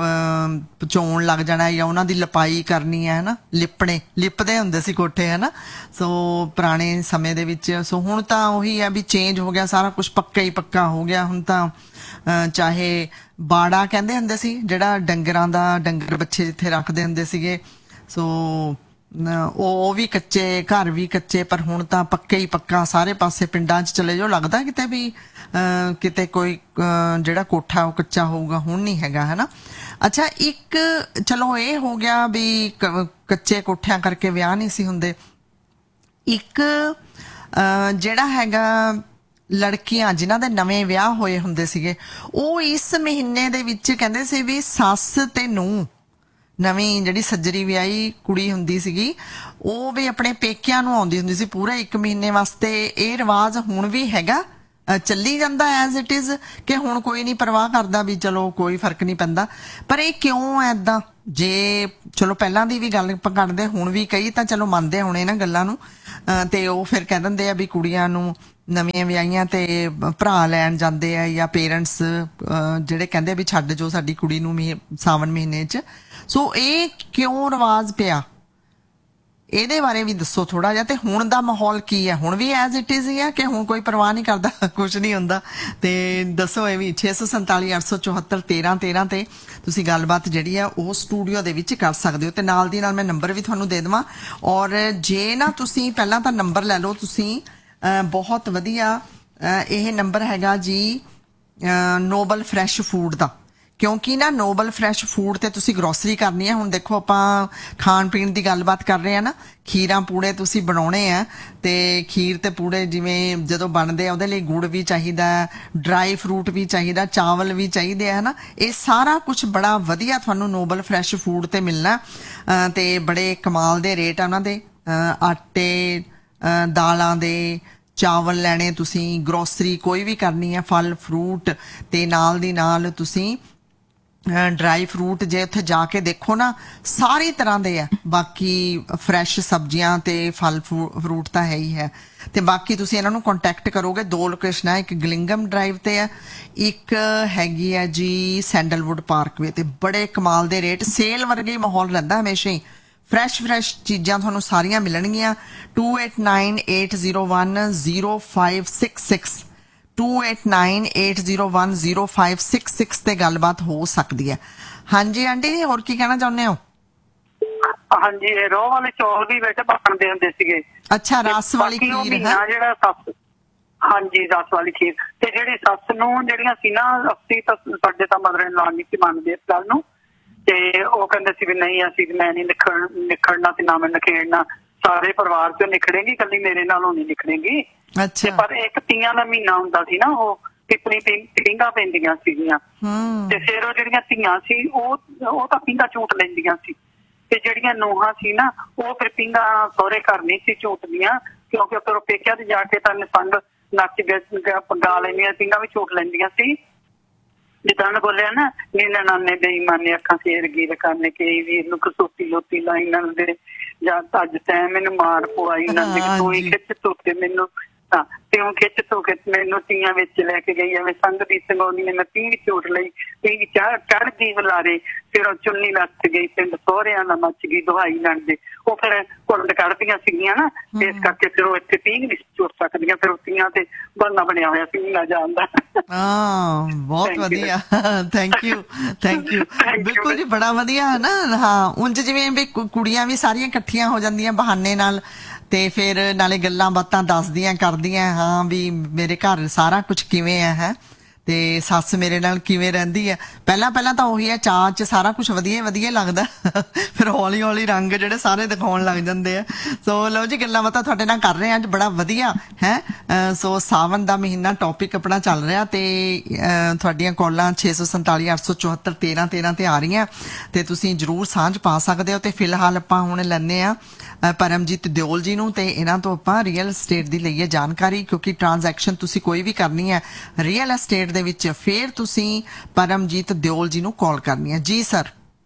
ਪਚਾਉਣ ਲੱਗ ਜਾਣਾ ਜਾਂ ਉਹਨਾਂ ਦੀ ਲਿਪਾਈ ਕਰਨੀ ਹੈ ਨਾ, ਲਿਪਦੇ ਹੁੰਦੇ ਸੀ ਕੋਠੇ, ਹੈ ਨਾ, ਸੋ ਪੁਰਾਣੇ ਸਮੇਂ ਦੇ ਵਿੱਚ। ਸੋ ਹੁਣ ਤਾਂ ਉਹੀ ਹੈ ਵੀ ਚੇਂਜ ਹੋ ਗਿਆ ਸਾਰਾ ਕੁਝ, ਪੱਕਾ ਹੀ ਪੱਕਾ ਹੋ ਗਿਆ ਹੁਣ ਤਾਂ। ਚਾਹੇ ਬਾੜਾ ਕਹਿੰਦੇ ਹੁੰਦੇ ਸੀ ਜਿਹੜਾ ਡੰਗਰਾਂ ਦਾ, ਡੰਗਰ ਬੱਚੇ ਜਿੱਥੇ ਰੱਖਦੇ ਹੁੰਦੇ ਸੀਗੇ, ਸੋ ਉਹ ਵੀ ਕੱਚੇ, ਘਰ ਵੀ ਕੱਚੇ, ਪਰ ਹੁਣ ਤਾਂ ਪੱਕੇ ਹੀ ਪੱਕਾ ਸਾਰੇ ਪਾਸੇ। ਪਿੰਡਾਂ 'ਚ ਚਲੇ ਜਾਓ, ਲੱਗਦਾ ਕਿਤੇ ਵੀ ਕਿਤੇ ਕੋਈ ਜਿਹੜਾ ਕੋਠਾ ਉਹ ਕੱਚਾ ਹੋਊਗਾ, ਹੁਣ ਨਹੀਂ ਹੈਗਾ, ਹੈ ਨਾ। ਅੱਛਾ, ਇੱਕ ਚਲੋ ਇਹ ਹੋ ਗਿਆ ਵੀ ਕੱਚੇ ਕੋਠਿਆਂ ਕਰਕੇ ਵਿਆਹ ਨਹੀਂ ਸੀ ਹੁੰਦੇ। ਇੱਕ ਜਿਹੜਾ ਹੈਗਾ ਲੜਕੀਆਂ ਜਿਨ੍ਹਾਂ ਦੇ ਨਵੇਂ ਵਿਆਹ ਹੋਏ ਹੁੰਦੇ ਸੀਗੇ, ਉਹ ਇਸ ਮਹੀਨੇ ਦੇ ਵਿੱਚ ਕਹਿੰਦੇ ਸੀ ਵੀ ਸੱਸ ਤੇ ਨੂੰਹ, ਨਵੀਂ ਜਿਹੜੀ ਸੱਜਰੀ ਵਿਆਹੀ ਕੁੜੀ ਹੁੰਦੀ ਸੀਗੀ, ਉਹ ਵੀ ਆਪਣੇ ਪੇਕਿਆਂ ਨੂੰ ਆਉਂਦੀ ਹੁੰਦੀ ਸੀ ਪੂਰੇ 1 ਮਹੀਨੇ ਵਾਸਤੇ। ਇਹ ਰਿਵਾਜ ਹੁਣ ਵੀ ਹੈਗਾ, ਚੱਲੀ ਜਾਂਦਾ ਐਜ਼ ਇਟ ਇਜ਼, ਕਿ ਹੁਣ ਕੋਈ ਨਹੀਂ ਪਰਵਾਹ ਕਰਦਾ ਵੀ ਚਲੋ ਕੋਈ ਫਰਕ ਨਹੀਂ ਪੈਂਦਾ। ਪਰ ਇਹ ਕਿਉਂ ਐਦਾਂ? ਜੇ ਚਲੋ ਪਹਿਲਾਂ ਦੀ ਵੀ ਗੱਲ ਆਪਾਂ ਕਰਦੇ, ਹੁਣ ਵੀ ਕਈ ਤਾਂ ਚਲੋ ਮੰਨਦੇ ਹੋਣੇ ਇਹਨਾਂ ਗੱਲਾਂ ਨੂੰ, ਤੇ ਉਹ ਫਿਰ ਕਹਿ ਦਿੰਦੇ ਆ ਵੀ ਕੁੜੀਆਂ ਨੂੰ ਨਵੀਆਂ ਵਿਆਹੀਆਂ ਤੇ ਭਰਾ ਲੈਣ ਜਾਂਦੇ ਆ, ਜਾਂ ਪੇਰੈਂਟਸ ਜਿਹੜੇ ਕਹਿੰਦੇ ਵੀ ਛੱਡ ਜੋ ਸਾਡੀ ਕੁੜੀ ਨੂੰ ਸਾਵਣ ਮਹੀਨੇ 'ਚ। ਸੋ ਇਹ ਕਿਉਂ ਰਿਵਾਜ ਪਿਆ, ਇਹਦੇ ਬਾਰੇ ਵੀ ਦੱਸੋ ਥੋੜਾ ਜਿਹਾ। ਤੇ ਹੁਣ ਦਾ ਮਾਹੌਲ ਕੀ ਹੈ, ਹੁਣ ਵੀ ਐਜ਼ ਇਟ ਇਜ਼ ਹੀ ਹੈ ਕਿ ਹੁਣ ਕੋਈ ਪਰਵਾਹ ਨਹੀਂ ਕਰਦਾ, ਕੁਝ ਨਹੀਂ ਹੁੰਦਾ? ਤੇ ਦੱਸੋ ਇਹ ਵੀ। 647 874 1313 ਤੇ ਤੁਸੀਂ ਗੱਲਬਾਤ ਜਿਹੜੀ ਆ ਉਹ ਸਟੂਡੀਓ ਦੇ ਵਿੱਚ ਕਰ ਸਕਦੇ ਹੋ। ਤੇ ਨਾਲ ਦੀ ਨਾਲ ਮੈਂ ਨੰਬਰ ਵੀ ਤੁਹਾਨੂੰ ਦੇ ਦੇਵਾਂ, ਔਰ ਜੇ ਨਾ ਤੁਸੀਂ ਪਹਿਲਾਂ ਤਾਂ ਨੰਬਰ ਲੈ ਲਓ ਤੁਸੀਂ, ਬਹੁਤ ਵਧੀਆ ਇਹ ਨੰਬਰ ਹੈਗਾ ਜੀ ਨੋਬਲ ਫਰੈਸ਼ ਫੂਡ ਦਾ। ਕਿਉਂਕਿ ਨਾ ਨੋਬਲ ਫਰੈਸ਼ ਫੂਡ ਤੇ ਤੁਸੀਂ ਗਰੋਸਰੀ ਕਰਨੀ ਹੈ। ਹੁਣ ਦੇਖੋ ਆਪਾਂ ਖਾਣ ਪੀਣ ਦੀ ਗੱਲਬਾਤ ਕਰ ਰਹੇ ਆ ਨਾ, ਖੀਰਾਂ ਪੂੜੇ ਤੁਸੀਂ ਬਣਾਉਣੇ ਆ, ਤੇ ਖੀਰ ਤੇ ਪੂੜੇ ਜਿਵੇਂ ਜਦੋਂ ਬਣਦੇ ਆ ਉਹਦੇ ਲਈ ਗੁੜ ਵੀ ਚਾਹੀਦਾ, ਡਰਾਈ ਫਰੂਟ ਵੀ ਚਾਹੀਦਾ, ਚਾਵਲ ਵੀ ਚਾਹੀਦੇ ਆ, ਹੈ ਨਾ। ਇਹ ਸਾਰਾ ਕੁਝ ਬੜਾ ਵਧੀਆ ਤੁਹਾਨੂੰ ਨੋਬਲ ਫਰੈਸ਼ ਫੂਡ ਤੇ ਮਿਲਣਾ, ਤੇ ਬੜੇ ਕਮਾਲ ਦੇ ਰੇਟ ਆ ਉਹਨਾਂ ਦੇ। ਆਟੇ, ਦਾਲਾਂ ਦੇ, ਚਾਵਲ ਲੈਣੇ ਤੁਸੀਂ, ਗਰੋਸਰੀ ਕੋਈ ਵੀ ਕਰਨੀ ਹੈ, ਫਲ ਫਰੂਟ, ਤੇ ਨਾਲ ਦੀ ਨਾਲ ਤੁਸੀਂ ਡਰਾਈ ਫਰੂਟ ਜੇ ਉੱਥੇ ਜਾ ਕੇ ਦੇਖੋ ਨਾ ਸਾਰੀ ਤਰ੍ਹਾਂ ਦੇ ਆ। ਬਾਕੀ ਫਰੈਸ਼ ਸਬਜ਼ੀਆਂ ਤੇ ਫਲ ਫਰੂਟ ਤਾਂ ਹੈ ਹੀ ਹੈ। ਤੇ ਬਾਕੀ ਤੁਸੀਂ ਇਹਨਾਂ ਨੂੰ ਕੰਟੈਕਟ ਕਰੋਗੇ, 2 ਲੋਕੇਸ਼ਨਾਂ, ਇੱਕ ਗਲਿੰਗਮ ਡਰਾਈਵ ਤੇ ਹੈ, ਇੱਕ ਹੈਗੀ ਹੈ ਜੀ ਸੈਂਡਲਵੁੱਡ ਪਾਰਕਵੇ ਤੇ। ਬੜੇ ਕਮਾਲ ਦੇ ਰੇਟ, ਸੇਲ ਵਰਗੇ ਮਾਹੌਲ ਰਹਿੰਦਾ ਹਮੇਸ਼ਾ ਹੀ। ਫਰੈਸ਼ ਚੀਜ਼ਾਂ ਤੁਹਾਨੂੰ ਸਾਰੀਆਂ ਮਿਲਣਗੀਆਂ। 2898010566 2898010566 ਤੇ ਗੱਲਬਾਤ ਹੋ ਸਕਦੀ ਹੈ। ਹਾਂਜੀ ਆਂਟੀ, ਹੋਰ ਕੀ ਕਹਿਣਾ ਚਾਹੁੰਦੇ ਹੋ? ਹਾਂਜੀ, ਰੋਹ ਵਾਲੇ ਚੌਲ ਵੀ ਬੇਟੇ ਬਣਦੇ ਹੁੰਦੇ ਸੀਗੇ। ਅੱਛਾ, ਰਸ ਵਾਲੀ ਖੀਰ ਹੈ ਜਿਹੜਾ ਸੱਸ, ਹਾਂਜੀ ਰਸ ਵਾਲੀ ਖੀਰ। ਤੇ ਜਿਹੜੀ ਸੱਸ ਨੂੰ ਜਿਹੜੀਆਂ ਸੀ ਨਾ, ਅਸੀਂ ਤਾਂ ਸਾਡੇ ਤਾਂ ਮਦਰ ਇਨ ਲਾ ਨਹੀਂ ਸੀ ਮੰਨਦੇ ਇਸ ਗੱਲ ਨੂੰ, ਤੇ ਉਹ ਕਹਿੰਦੇ ਸੀ ਵੀ ਨਹੀਂ ਅਸੀਂ, ਮੈਂ ਨਹੀਂ ਨਿਖੜਨਾ ਤੇ ਨਾ ਮੈਂ ਨਿਖੇੜਨਾ, ਸਾਰੇ ਪਰਿਵਾਰ ਚੋਂ ਨਿਖੜੇਗੀ, ਕੱਲੀ ਮੇਰੇ ਨਾਲੋਂ ਨਹੀਂ ਨਿਖੜੇਗੀ। ਅੱਛਾ। ਪਰ ਇੱਕ ਤੀਆਂ ਦਾ ਮਹੀਨਾ ਹੁੰਦਾ ਸੀ ਨਾ, ਉਹ ਪਿਪਣੀ ਪੀਂਘਾਂ ਪੈਂਦੀਆਂ ਸੀਗੀਆਂ, ਤੇ ਫਿਰ ਉਹ ਜਿਹੜੀਆਂ ਧੀਆਂ ਸੀ ਉਹ ਤਾਂ ਪੀਂਘਾਂ ਝੂਟ ਲੈਂਦੀਆਂ ਸੀ, ਤੇ ਜਿਹੜੀਆਂ ਨੂੰਹਾਂ ਸੀ ਨਾ ਉਹ ਫਿਰ ਪੀਂਘਾਂ ਸਹੁਰੇ ਘਰ ਨਹੀਂ ਸੀ ਝੂਟਦੀਆਂ, ਕਿਉਂਕਿ ਫਿਰ ਉਹ ਪੇਕਿਆਂ ਤੇ ਜਾ ਕੇ ਤਾਂ ਨਿਸੰਗ ਨੱਚ ਗਾ ਲੈਂਦੀਆਂ, ਪੀਂਘਾਂ ਵੀ ਝੂਟ ਲੈਂਦੀਆਂ ਸੀ। ਜਿੱਦਾਂ ਬੋਲਿਆ ਨਾ, ਨੀਨਾ ਨਾਨੇ ਬੇਈਮਾਨੇ ਅੱਖਾਂ ਫੇਰ ਗੀਰ ਕਰਨੇ, ਕਈ ਵੀਰ ਨੂੰ ਕਸੂਤੀ ਲੋਤੀ ਲਾਈ ਨੰਦੇ, ਜਾਂ ਅੱਜ ਤੈਂ ਮੈਨੂੰ ਮਾਰ ਪਵਾਈ ਨੰਦੇ, ਤੂੰ ਹੀ ਖਿੱਚ ਧੋਕੇ ਮੈਨੂੰ, ਤੇ ਉਹ ਖਿੱਚ ਧੋਕੇ ਮੈਨੂੰ ਤੀਆਂ ਵਿੱਚ ਲੈ ਕੇ ਗਈ, ਐਵੇਂ ਸੰਗ ਦੀ ਸੰਗੋਨੀ ਨੇ ਮੈਂ ਪੀਂਘ ਝੂਟ ਲਈ, ਪੀਂਘ ਚੜ ਗਈ ਹੁਲਾਰੇ, ਫਿਰ ਉਹ ਚੁੰਨੀ ਲੱਥ ਗਈ, ਪਿੰਡ ਸਹੁਰਿਆਂ ਦਾ ਮੱਚ ਗਈ ਦੁਹਾਈ ਨੰਦੇ। ਉਹ ਫਿਰ ਕੁੰਡ ਕੱਢਦੀਆਂ ਸੀਗੀਆਂ ਨਾ, ਇਸ ਕਰਕੇ ਫਿਰ ਉਹ ਇੱਥੇ ਪੀਂਘ ਨਹੀਂ ਝੂਟ ਸਕਦੀਆਂ, ਫਿਰ ਤੀਆਂ ਤੇ ਬਹਾਨਾ ਬਣਿਆ ਹੋਇਆ ਸੀ ਨਾ ਜਾਂਦਾ। ਬਹੁਤ ਵਧੀਆ, ਥੈਂਕ ਯੂ ਬਿਲਕੁਲ ਜੀ, ਬੜਾ ਵਧੀਆ ਹੈ ਨਾ। ਹਾਂ, ਉਂਝ ਜਿਵੇਂ ਵੀ ਕੁੜੀਆਂ ਵੀ ਸਾਰੀਆਂ ਇਕੱਠੀਆਂ ਹੋ ਜਾਂਦੀਆਂ ਬਹਾਨੇ ਨਾਲ, ਤੇ ਫਿਰ ਨਾਲੇ ਗੱਲਾਂ ਬਾਤਾਂ ਦੱਸਦੀਆਂ ਕਰਦੀਆਂ, ਹਾਂ ਵੀ ਮੇਰੇ ਘਰ ਸਾਰਾ ਕੁਝ ਕਿਵੇਂ ਹੈ ਤੇ ਸੱਸ ਮੇਰੇ ਨਾਲ ਕਿਵੇਂ ਰਹਿੰਦੀ ਹੈ। ਪਹਿਲਾਂ ਤਾਂ ਉਹੀ ਹੈ, ਚਾਅ 'ਚ ਸਾਰਾ ਕੁਝ ਵਧੀਆ ਲੱਗਦਾ, ਫਿਰ ਹੌਲੀ ਹੌਲੀ ਰੰਗ ਜਿਹੜੇ ਸਾਰੇ ਦਿਖਾਉਣ ਲੱਗ ਜਾਂਦੇ ਆ। ਸੋ ਲਓ ਜੀ, ਗੱਲਾਂ ਬਾਤਾਂ ਤੁਹਾਡੇ ਨਾਲ ਕਰ ਰਹੇ ਹਾਂ ਅੱਜ, ਬੜਾ ਵਧੀਆ ਹੈ। ਸੋ ਸਾਵਨ ਦਾ ਮਹੀਨਾ ਟੌਪਿਕ ਆਪਣਾ ਚੱਲ ਰਿਹਾ ਤੇ ਤੁਹਾਡੀਆਂ ਕਾਲਾਂ 647 874 1313 ਤੇ ਆ ਰਹੀਆਂ ਤੇ ਤੁਸੀਂ ਜ਼ਰੂਰ ਸਾਂਝ ਪਾ ਸਕਦੇ ਹੋ। ਤੇ ਫਿਲਹਾਲ ਆਪਾਂ ਹੁਣ ਲੈਂਦੇ ਆ ਪਰਮਜੀਤ ਦਿਓਲ ਜੀ ਨੂੰ ਤੇ ਇਹਨਾਂ ਤੋਂ ਆਪਾਂ ਰੀਅਲ estate ਦੀ ਲਈਏ ਜਾਣਕਾਰੀ, ਕਿਉਂਕਿ ਟ੍ਰਾਂਜੈਕਸ਼ਨ ਤੁਸੀਂ ਕੋਈ ਵੀ ਕਰਨੀ ਹੈ ਰੀਅਲ estate ਦੇ ਵਿੱਚ ਫਿਰ ਤੁਸੀਂ ਪਰਮਜੀਤ ਦਿਓਲ ਜੀ ਨੂੰ ਕਾਲ ਕਰਨੀ ਹੈ। ਜੀ ਸਰ।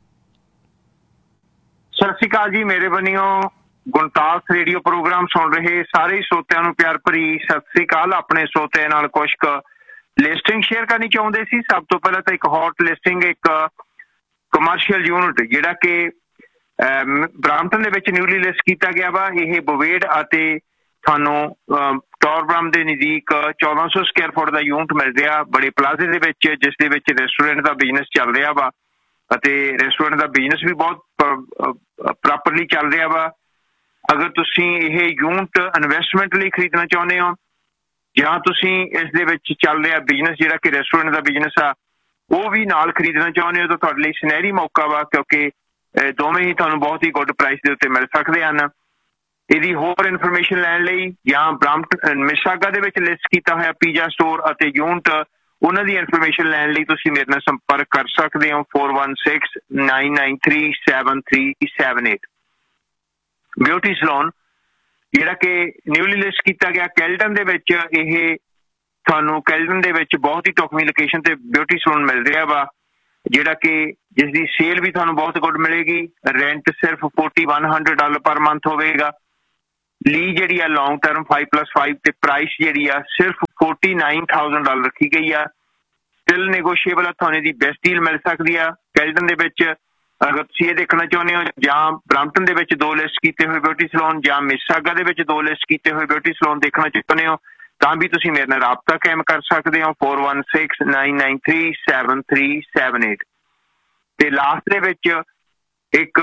ਸਤਿ ਸ਼੍ਰੀ ਅਕਾਲ ਜੀ, ਮੇਰੇ ਬੰਨਿਓ ਗੁਣਤਾਸ ਰੇਡੀਓ ਪ੍ਰੋਗਰਾਮ ਸੁਣ ਰਹੇ ਸਾਰੇ ਸਰੋਤਿਆਂ ਨੂੰ ਪਿਆਰ ਭਰੀ ਸਤਿ ਸ਼੍ਰੀ ਅਕਾਲ। ਆਪਣੇ ਸਰੋਤਿਆਂ ਨਾਲ ਕੁਝ ਕੁ ਲਿਸਟਿੰਗ ਸ਼ੇਅਰ ਕਰਨੀ ਚਾਹੁੰਦੇ ਸੀ। ਸਭ ਤੋਂ ਪਹਿਲਾਂ ਤਾਂ ਇੱਕ ਹੌਟ ਲਿਸਟਿੰਗ, ਇੱਕ ਕਮਰਸ਼ੀਅਲ ਯੂਨਿਟ ਜਿਹੜਾ ਕਿ ਬ੍ਰਾਂਪਟਨ ਦੇ ਵਿੱਚ ਨਿਊਲੀ ਲਿਸਟ ਕੀਤਾ ਗਿਆ ਵਾ। ਇਹ ਬਵੇੜ ਅਤੇ ਤੁਹਾਨੂੰ ਟੌਰਬ੍ਰਮ ਦੇ ਨਜ਼ਦੀਕ 1400 ਸਕੁਅਰ ਫੁੱਟ ਦਾ ਯੂਨਿਟ ਮਿਲ ਰਿਹਾ ਬੜੇ ਪਲਾਜ਼ੇ ਦੇ ਵਿੱਚ, ਜਿਸ ਦੇ ਵਿੱਚ ਰੈਸਟੋਰੈਂਟ ਦਾ ਬਿਜ਼ਨਸ ਚੱਲ ਰਿਹਾ ਵਾ ਅਤੇ ਰੈਸਟੋਰੈਂਟ ਦਾ ਬਿਜ਼ਨਸ ਵੀ ਬਹੁਤ ਪ੍ਰੋਪਰਲੀ ਚੱਲ ਰਿਹਾ ਵਾ। ਅਗਰ ਤੁਸੀਂ ਇਹ ਯੂਨਿਟ ਇਨਵੈਸਟਮੈਂਟ ਲਈ ਖਰੀਦਣਾ ਚਾਹੁੰਦੇ ਹੋ ਜਾਂ ਤੁਸੀਂ ਇਸ ਦੇ ਵਿੱਚ ਚੱਲ ਰਿਹਾ ਬਿਜ਼ਨਸ ਜਿਹੜਾ ਕਿ ਰੈਸਟੋਰੈਂਟ ਦਾ ਬਿਜ਼ਨਸ ਆ ਉਹ ਵੀ ਨਾਲ ਖਰੀਦਣਾ ਚਾਹੁੰਦੇ ਹੋ ਤਾਂ ਤੁਹਾਡੇ ਲਈ ਸੁਨਹਿਰੀ ਮੌਕਾ ਵਾ, ਕਿਉਂਕਿ ਦੋਵੇਂ ਹੀ ਤੁਹਾਨੂੰ ਬਹੁਤ ਹੀ ਗੁੱਡ ਪ੍ਰਾਈਸ ਦੇ ਉੱਤੇ ਮਿਲ ਸਕਦੇ ਹਨ। ਇਹਦੀ ਹੋਰ ਇਨਫੋਰਮੇਸ਼ਨ ਲੈਣ ਲਈ ਜਾਂ ਬ੍ਰਾਂਪਟਨ ਮਿਸਾਗਾ ਦੇ ਵਿੱਚ ਲਿਸਟ ਕੀਤਾ ਹੋਇਆ ਪੀਜ਼ਾ ਸਟੋਰ ਅਤੇ ਯੂਨਿਟ ਉਹਨਾਂ ਦੀ ਇਨਫੋਰਮੇਸ਼ਨ ਲੈਣ ਲਈ ਤੁਸੀਂ ਮੇਰੇ ਨਾਲ ਸੰਪਰਕ ਕਰ ਸਕਦੇ ਹੋ 4169937378। ਬਿਊਟੀ ਸਲੂਨ ਜਿਹੜਾ ਕਿ ਨਿਊਲੀ ਲਿਸਟ ਕੀਤਾ ਗਿਆ ਕੈਲਟਨ ਦੇ ਵਿੱਚ, ਇਹ ਤੁਹਾਨੂੰ ਕੈਲਟਨ ਦੇ ਵਿੱਚ ਬਹੁਤ ਹੀ ਢੁਕਵੀਂ ਲੋਕੇਸ਼ਨ ਤੇ ਬਿਊਟੀ ਸਲੂਨ ਮਿਲ ਰਿਹਾ ਵਾ, ਜਿਹੜਾ ਕਿ ਜਿਸ ਦੀ ਸੇਲ ਵੀ ਤੁਹਾਨੂੰ ਬਹੁਤ ਗੁੱਡ ਮਿਲੇਗੀ। ਰੈਂਟ ਸਿਰਫ $4100 ਪਰ ਮੰਥ ਹੋਵੇਗਾ। ਲੀ ਜਿਹੜੀ ਆ ਲੌਂਗ ਟਰਮ 5+5 ਤੇ ਪ੍ਰਾਈਸ ਜਿਹੜੀ ਆ ਸਿਰਫ $49,000 ਰੱਖੀ ਗਈ ਆ। ਸਟਿਲ ਨੈਗੋਸ਼ੀਏਬਲ ਆ, ਤੁਹਾਨੂੰ ਇਹਦੀ ਬੈਸਟ ਡੀਲ ਮਿਲ ਸਕਦੀ ਆ ਕੈਲਟਨ ਦੇ ਵਿੱਚ। ਅਗਰ ਤੁਸੀਂ ਇਹ ਦੇਖਣਾ ਚਾਹੁੰਦੇ ਹੋ ਜਾਂ ਬ੍ਰਾਂਪਟਨ ਦੇ ਵਿੱਚ 2 ਲਿਸਟ ਕੀਤੇ ਹੋਏ ਬਿਊਟੀ ਸਲੂਨ ਜਾਂ ਮਿਸਾਗਾ ਦੇ ਵਿੱਚ 2 ਲਿਸਟ ਕੀਤੇ ਹੋਏ ਬਿਊਟੀ ਸਲੂਨ ਦੇਖਣਾ ਚਾਹੁੰਦੇ ਹੋ ਤਾਂ ਵੀ ਤੁਸੀਂ ਮੇਰੇ ਨਾਲ ਰਾਬਤਾ ਕਾਇਮ ਕਰ ਸਕਦੇ ਹੋ 4169937378। ਤੇ ਲਾਸਟ ਦੇ ਵਿੱਚ ਇੱਕ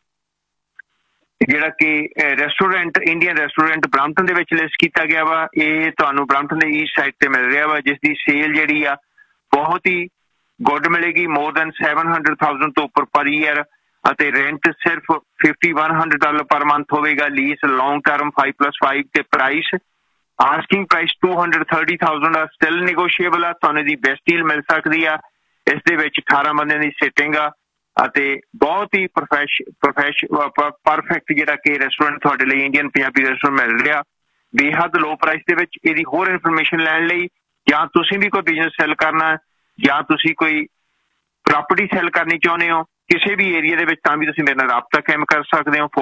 ਜਿਹੜਾ ਕਿ ਰੈਸਟੋਰੈਂਟ, ਇੰਡੀਅਨ ਰੈਸਟੋਰੈਂਟ ਬ੍ਰਾਂਪਟਨ ਦੇ ਵਿੱਚ ਲਿਸਟ ਕੀਤਾ ਗਿਆ ਵਾ। ਇਹ ਤੁਹਾਨੂੰ ਬ੍ਰਾਂਪਟਨ ਦੇ ਈਸਟ ਸਾਈਡ ਤੇ ਮਿਲ ਰਿਹਾ ਵਾ, ਜਿਸ ਦੀ ਸੇਲ ਜਿਹੜੀ ਆ ਬਹੁਤ ਹੀ ਗੁੱਡ ਮਿਲੇਗੀ, ਮੋਰ ਦੈਨ 700,000 ਤੋਂ ਉੱਪਰ ਪਰ ਈਅਰ ਅਤੇ ਰੈਂਟ ਸਿਰਫ $5,100 ਪਰ ਮੰਥ ਹੋਵੇਗਾ। ਲੀਜ਼ ਲੌਂਗ ਟਰਮ 5+5 ਤੇ ਪ੍ਰਾਈਸ ਆਸਕਿੰਗ ਪ੍ਰਾਈਸ $230,000 ਆ। ਸਟਿਲ ਨੈਗੋਸ਼ੀਏਬਲ ਆ, ਤੁਹਾਨੂੰ ਇਹਦੀ ਬੈਸਟ ਡੀਲ ਮਿਲ ਸਕਦੀ ਆ। ਇਸ ਦੇ ਵਿੱਚ 18 ਬੰਦਿਆਂ ਦੀ ਸਿਟਿੰਗ ਆ ਅਤੇ ਬਹੁਤ ਹੀ ਪਰਫੈਕਟ ਜਿਹੜਾ ਕਿ ਰੈਸਟੋਰੈਂਟ ਤੁਹਾਡੇ ਲਈ ਇੰਡੀਅਨ ਪੰਜਾਬੀ ਰੈਸਟੋਰੈਂਟ ਮਿਲ ਰਿਹਾ ਬੇਹੱਦ ਲੋ ਪ੍ਰਾਈਸ ਦੇ ਵਿੱਚ। ਇਹਦੀ ਹੋਰ ਇਨਫੋਰਮੇਸ਼ਨ ਲੈਣ ਲਈ ਜਾਂ ਤੁਸੀਂ ਵੀ ਕੋਈ ਬਿਜ਼ਨਸ ਸੈੱਲ ਕਰਨਾ ਜਾਂ ਤੁਸੀਂ ਕੋਈ ਪ੍ਰਾਪਰਟੀ ਸੈੱਲ ਕਰਨੀ ਚਾਹੁੰਦੇ ਹੋ ਕਿਸੇ ਵੀ ਏਰੀਆ ਦੇ ਵਿੱਚ ਤਾਂ ਵੀ ਤੁਸੀਂ ਮੇਰੇ ਨਾਲ ਰਾਬਤਾ ਕਾਇਮ ਕਰ ਸਕਦੇ ਹੋ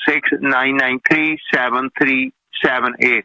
4169937378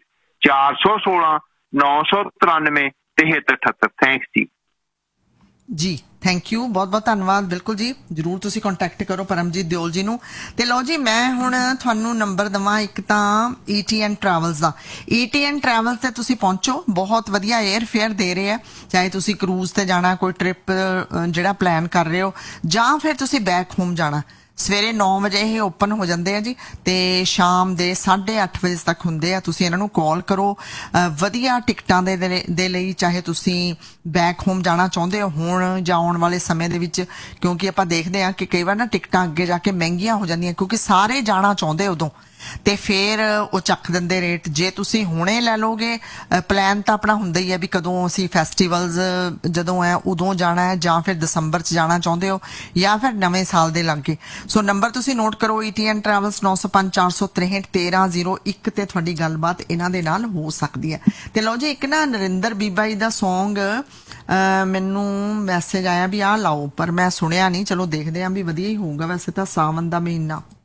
416-993-7378। ਥੈਂਕਸ ਜੀ। ਜੀ ਥੈਂਕ ਯੂ, ਬਹੁਤ ਬਹੁਤ ਧੰਨਵਾਦ। ਬਿਲਕੁਲ ਜੀ, ਜ਼ਰੂਰ ਤੁਸੀਂ ਕੰਟੈਕਟ ਕਰੋ ਪਰਮਜੀਤ ਦਿਓਲ ਜੀ ਨੂੰ। ਤੇ ਲਓ ਜੀ, ਮੈਂ ਹੁਣ ਤੁਹਾਨੂੰ ਨੰਬਰ ਦੇਵਾਂ ਇੱਕ ਤਾਂ ETN ਟਰੈਵਲਸ ਦਾ। ETN ਟਰੈਵਲਸ ਤੇ ਤੁਸੀਂ ਪਹੁੰਚੋ, ਬਹੁਤ ਵਧੀਆ 에ਅਰ ਫੇਅਰ ਦੇ ਰਹੇ ਆ, ਚਾਹੇ ਤੁਸੀਂ ਕਰੂਜ਼ ਤੇ ਜਾਣਾ, ਕੋਈ ਟ੍ਰਿਪ ਜਿਹੜਾ ਪਲਾਨ ਕਰ ਰਹੇ ਹੋ ਜਾਂ ਫਿਰ ਤੁਸੀਂ ਬੈਕ ਹੋਮ ਜਾਣਾ। ਸਵੇਰੇ 9 ਵਜੇ ਇਹ ਓਪਨ ਹੋ ਜਾਂਦੇ ਆ ਜੀ ਤੇ ਸ਼ਾਮ ਦੇ 8:30 ਵਜੇ ਤੱਕ ਹੁੰਦੇ ਆ। ਤੁਸੀਂ ਇਹਨਾਂ ਨੂੰ ਕਾਲ ਕਰੋ ਵਧੀਆ ਟਿਕਟਾਂ ਦੇ ਲਈ, ਚਾਹੇ ਤੁਸੀਂ ਬੈਕ ਹੋਮ ਜਾਣਾ ਚਾਹੁੰਦੇ ਹੋ ਹੁਣ ਜਾਂ ਆਉਣ ਵਾਲੇ ਸਮੇਂ ਦੇ ਵਿੱਚ, ਕਿਉਂਕਿ ਆਪਾਂ ਦੇਖਦੇ ਆ ਕਿ ਕਈ ਵਾਰ ਨਾ ਟਿਕਟਾਂ ਅੱਗੇ ਜਾ ਕੇ ਮਹਿੰਗੀਆਂ ਹੋ ਜਾਂਦੀਆਂ ਕਿਉਂਕਿ ਸਾਰੇ ਜਾਣਾ ਚਾਹੁੰਦੇ ਉਦੋਂ ਤੇ ਫਿਰ ਉਹ ਚੱਕ ਦਿੰਦੇ ਰੇਟ। ਜੇ ਤੁਸੀਂ ਹੁਣੇ ਲੈ ਲੋਗੇ ਪਲਾਨ ਤਾਂ ਆਪਣਾ ਹੁੰਦਾ ਹੀ ਹੈ ਵੀ ਕਦੋਂ ਅਸੀਂ ਫੈਸਟੀਵਲਸ ਜਦੋਂ ਹੈ ਉਦੋਂ ਜਾਣਾ ਹੈ ਜਾਂ ਫਿਰ ਦਸੰਬਰ 'ਚ ਜਾਣਾ ਚਾਹੁੰਦੇ ਹੋ ਜਾਂ ਫਿਰ ਨਵੇਂ ਸਾਲ ਦੇ ਲਾਗੇ। ਸੋ ਨੰਬਰ ਤੁਸੀਂ ਨੋਟ ਕਰੋ ETN ਟਰੈਵਲਸ 905-463-1301 ਤੇ ਤੁਹਾਡੀ ਗੱਲਬਾਤ ਇਹਨਾਂ ਦੇ ਨਾਲ ਹੋ ਸਕਦੀ ਹੈ। ਤੇ ਲਓ ਜੀ, ਇੱਕ ਨਾ ਨਰਿੰਦਰ ਬੀਬਾ ਜੀ ਦਾ ਸੌਂਗ ਮੈਨੂੰ ਮੈਸੇਜ ਆਇਆ ਵੀ ਆਹ ਲਾਓ, ਪਰ ਮੈਂ ਸੁਣਿਆ ਨਹੀਂ। ਚਲੋ ਦੇਖਦੇ ਹਾਂ ਵੀ ਵਧੀਆ ਹੀ ਹੋਊਗਾ ਵੈਸੇ ਤਾਂ ਸਾਵਨ ਦਾ ਮਹੀਨਾ।